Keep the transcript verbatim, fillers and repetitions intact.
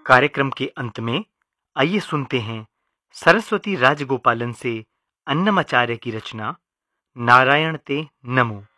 कार्यक्रम के अंत में आइए सुनते हैं सरस्वती राजगोपालन से अन्नमाचार्य की रचना नारायण ते नमो।